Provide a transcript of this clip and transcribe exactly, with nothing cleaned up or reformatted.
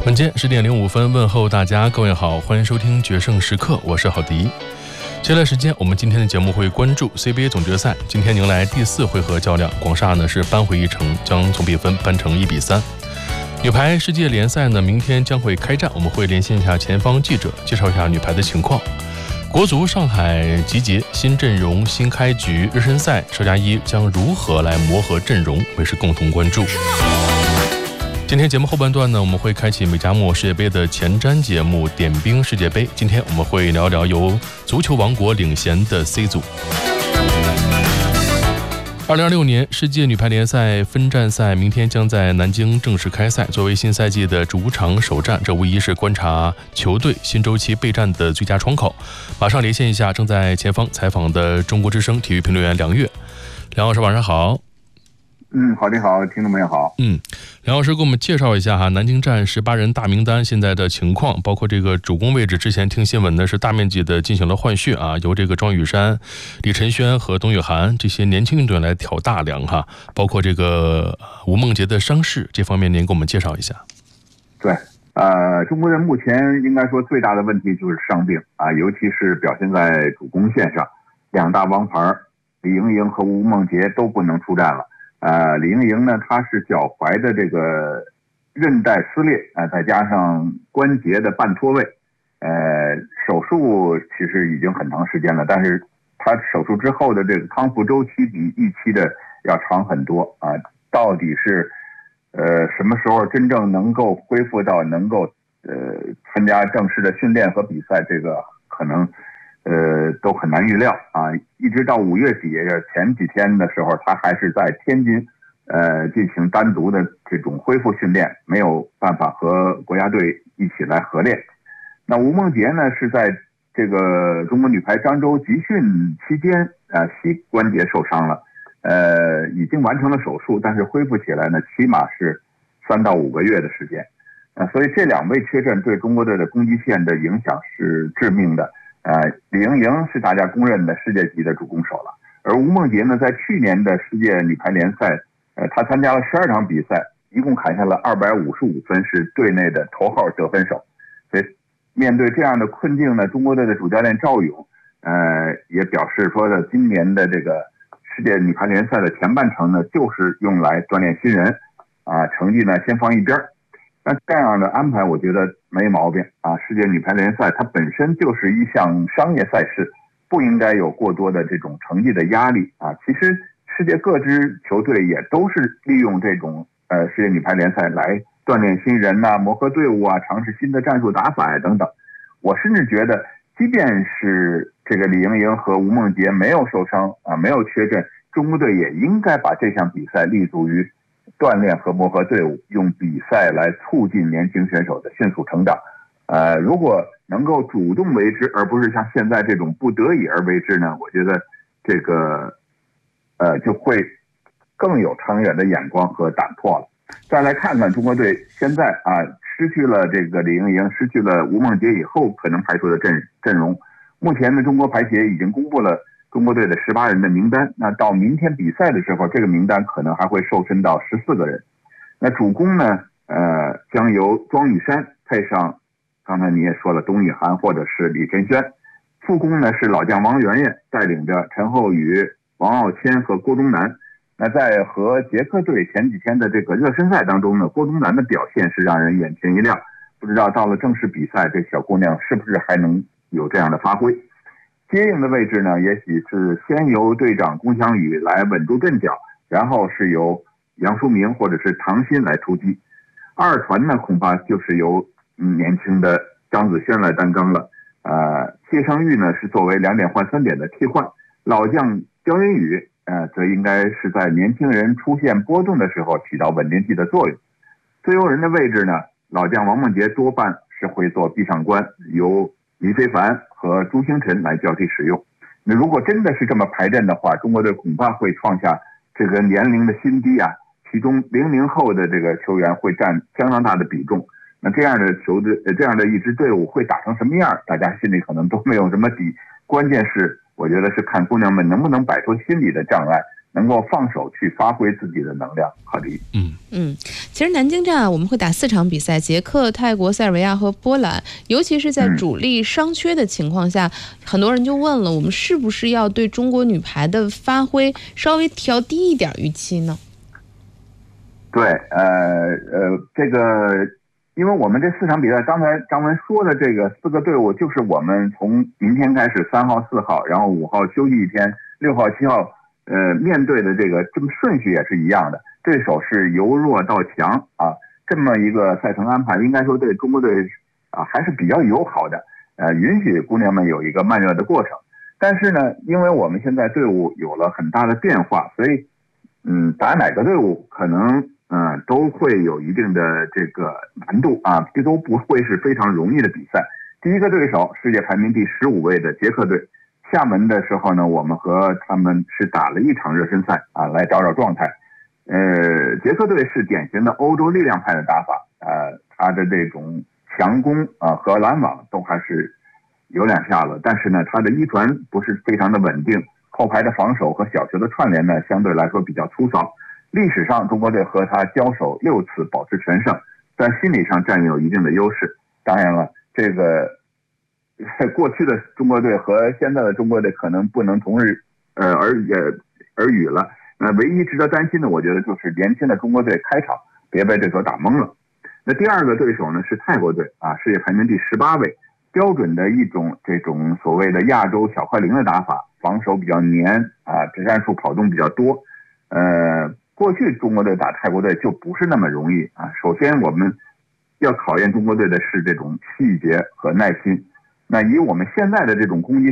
晚间十点零五分，问候大家，各位好，欢迎收听决胜时刻，我是郝迪。接下来时间，我们今天的节目会关注 C B A 总决赛，今天迎来第四回合较量，广厦呢是扳回一城，将总比分扳成一比三。女排世界联赛呢，明天将会开战，我们会连线一下前方记者，介绍一下女排的情况。国足上海集结，新阵容、新开局，热身赛邵佳一将如何来磨合阵容，会是共同关注。今天节目后半段呢，我们会开启美加墨世界杯的前瞻节目点兵世界杯。今天我们会聊聊由足球王国领衔的 C 组。二零二六年世界女排联赛分站赛明天将在南京正式开赛，作为新赛季的主场首战，这无疑是观察球队新周期备战的最佳窗口。马上连线一下正在前方采访的中国之声体育评论员梁越。梁老师晚上好。 嗯，好的好，听众朋友好。 嗯，梁老师给我们介绍一下哈，南京站十八人大名单现在的情况，包括这个主攻位置，之前听新闻呢是大面积的进行了换血啊，由这个庄雨珊、李晨轩和董雨涵这些年轻运动员来挑大梁哈，包括这个吴梦洁的伤势这方面，您给我们介绍一下。 对，呃，中国队目前应该说最大的问题就是伤病啊，尤其是表现在主攻线上，两大王牌李盈莹和吴梦洁都不能出战了。呃，李盈莹呢，她是脚踝的这个韧带撕裂啊、呃，再加上关节的半脱位，呃，手术其实已经很长时间了，但是她手术之后的这个康复周期比预期的要长很多啊、呃。到底是呃什么时候真正能够恢复到能够呃参加正式的训练和比赛，这个可能呃，都很难预料啊！一直到五月底前几天的时候，他还是在天津，呃，进行单独的这种恢复训练，没有办法和国家队一起来合练。那吴梦洁呢，是在这个中国女排漳州集训期间，啊、呃，膝关节受伤了，呃，已经完成了手术，但是恢复起来呢，起码是三到五个月的时间，呃，所以这两位缺阵对中国队的攻击线的影响是致命的。呃，李盈莹是大家公认的世界级的主攻手了，而吴梦洁呢，在去年的世界女排联赛，呃，她参加了十二场比赛，一共砍下了二百五十五分，是队内的头号得分手。所以，面对这样的困境呢，中国队的主教练赵勇，呃，也表示说的，今年的这个世界女排联赛的前半程呢，就是用来锻炼新人，啊、呃，成绩呢先放一边。那这样的安排我觉得没毛病啊！世界女排联赛它本身就是一项商业赛事，不应该有过多的这种成绩的压力啊。其实世界各支球队也都是利用这种呃世界女排联赛来锻炼新人呐、啊、磨合队伍啊、尝试新的战术打法呀、啊、等等。我甚至觉得，即便是这个李盈莹和吴梦洁没有受伤啊、没有缺阵，中国队也应该把这项比赛立足于锻炼和磨合队伍，用比赛来促进年轻选手的迅速成长。呃，如果能够主动为之，而不是像现在这种不得已而为之呢，我觉得这个呃就会更有长远的眼光和胆魄了。再来看看中国队现在啊，失去了这个李盈莹，失去了吴梦洁以后可能排出的阵阵容。目前呢，中国排协已经公布了中国队的十八人的名单，那到明天比赛的时候，这个名单可能还会瘦身到十四个人。那主攻呢，呃，将由庄雨珊配上，刚才你也说了，董雨涵或者是李晨轩。副攻呢是老将王媛媛带领着陈厚宇、王傲谦和郭冬楠。那在和捷克队前几天的这个热身赛当中呢，郭冬楠的表现是让人眼前一亮，不知道到了正式比赛，这小姑娘是不是还能有这样的发挥。接应的位置呢，也许是先由队长龚翔宇来稳住阵脚，然后是由杨淑明或者是唐鑫来出击。二传呢，恐怕就是由、嗯、年轻的张子萱来担纲了。呃，谢尚玉呢是作为两点换三点的替换，老将焦云宇呃，则应该是在年轻人出现波动的时候起到稳定剂的作用。自由人的位置呢，老将王梦洁多半是会做壁上观，由李非凡和朱星辰来交替使用。那如果真的是这么排阵的话，中国队恐怕会创下这个年龄的新低啊，其中零零后的这个球员会占相当大的比重。那这样的球队，这样的一支队伍会打成什么样，大家心里可能都没有什么底。关键是我觉得是看姑娘们能不能摆脱心理的障碍， 能够放手去发挥自己的能量。好的， 嗯嗯，其实南京站啊，我们会打四场比赛，捷克、泰国、塞尔维亚和波兰。尤其是在主力伤缺的情况下，嗯、很多人就问了，我们是不是要对中国女排的发挥稍微调低一点预期呢？ 对，呃呃，这个，因为我们这四场比赛，刚才张文说的这个四个队伍，就是我们从明天开始，三号、四号，然后五号休息一天，六号、七号，呃，面对的这个这么顺序也是一样的，对手是由弱到强啊，这么一个赛程安排，应该说对中国队啊还是比较友好的，呃，允许姑娘们有一个慢热的过程。但是呢，因为我们现在队伍有了很大的变化，所以，嗯，打哪个队伍可能。嗯，都会有一定的这个难度啊，这都不会是非常容易的比赛。第一个对手，世界排名第十五位的捷克队，厦门的时候呢，我们和他们是打了一场热身赛啊，来找找状态。呃，捷克队是典型的欧洲力量派的打法，呃，他的这种强攻啊和拦网都还是有两下子，但是呢，他的一传不是非常的稳定，后排的防守和小球的串联呢，相对来说比较粗糙。历史上中国队和他交手六次保持全胜，在心理上占有一定的优势。当然了，这个过去的中国队和现在的中国队可能不能同日呃而呃而语了。那唯一值得担心的，我觉得就是年轻的中国队开场别被对手打懵了。那第二个对手呢是泰国队啊，世界排名第十八位，标准的一种这种所谓的亚洲小快灵的打法，防守比较黏啊，指战术跑动比较多，呃。过去中国队打泰国队就不是那么容易啊！首先我们要考验中国队的是这种细节和耐心。那以我们现在的这种攻击